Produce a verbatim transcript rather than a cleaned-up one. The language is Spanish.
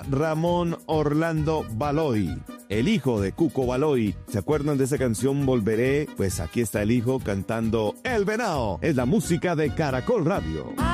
era Ramón Orlando Baloy, el hijo de Cuco Baloy. ¿Se acuerdan de esa canción Volveré? Pues aquí está el hijo cantando El Venao. Es la música de Caracol Radio.